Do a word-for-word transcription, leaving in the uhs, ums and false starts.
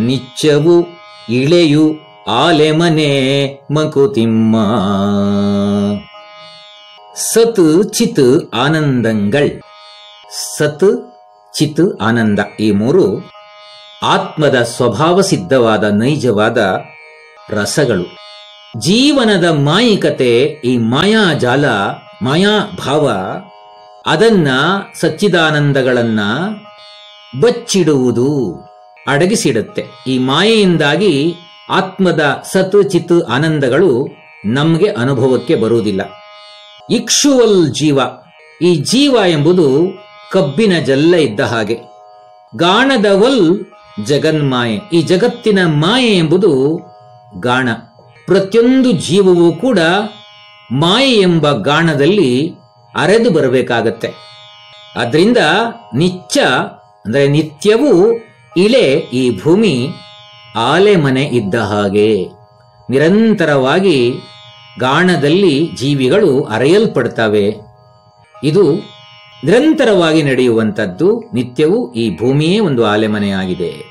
ನಿಚ್ಚವು ಇಳೆಯು ಆಲೆಮನೆ ಮಂಕುತಿಮ್ಮ. ಸತ್ ಚಿತ್ ಆನಂದಂಗಳ್. ಸತ್ ಚಿತ್ ಆನಂದ ಈ ಮೂರು ಆತ್ಮದ ಸ್ವಭಾವ ಸಿದ್ಧವಾದ ನೈಜವಾದ ರಸಗಳು. ಜೀವನದ ಮಾಯಿಕತೆ, ಈ ಮಾಯಾಜಾಲ, ಮಾಯಾಭಾವ, ಅದನ್ನ ಸಚ್ಚಿದಾನಂದಗಳನ್ನ ಬಚ್ಚಿಡುವುದು, ಅಡಗಿಸಿಡುತ್ತೆ. ಈ ಮಾಯೆಯಿಂದಾಗಿ ಆತ್ಮದ ಸತ್ ಚಿತ್ ಆನಂದಗಳು ನಮಗೆ ಅನುಭವಕ್ಕೆ ಬರುವುದಿಲ್ಲ. ಇಕ್ಷುವಲ್ ಜೀವ, ಈ ಜೀವ ಎಂಬುದು ಕಬ್ಬಿನ ಜಲ್ಲ ಇದ್ದ ಹಾಗೆ. ಗಾಣದವಲ್ ಜಗನ್ಮಾಯೆ, ಈ ಜಗತ್ತಿನ ಮಾಯೆ ಎಂಬುದು ಗಾಣ. ಪ್ರತಿಯೊಂದು ಜೀವವೂ ಕೂಡ ಮಾಯೆ ಎಂಬ ಗಾಣದಲ್ಲಿ ಅರೆದು ಬರಬೇಕಾಗತ್ತೆ. ಆದ್ರಿಂದ ನಿಚ್ಚ ಅಂದರೆ ನಿತ್ಯವೂ ಇಳೆ, ಈ ಭೂಮಿ ಆಲೆ ಮನೆ ಇದ್ದ ಹಾಗೆ. ನಿರಂತರವಾಗಿ ಗಾಣದಲ್ಲಿ ಜೀವಿಗಳು ಅರೆಯಲ್ಪಡ್ತವೆ. ಇದು ನಿರಂತರವಾಗಿ ನಡೆಯುವಂಥದ್ದು. ನಿತ್ಯವೂ ಈ ಭೂಮಿಯೇ ಒಂದು ಆಲೆಮನೆಯಾಗಿದೆ.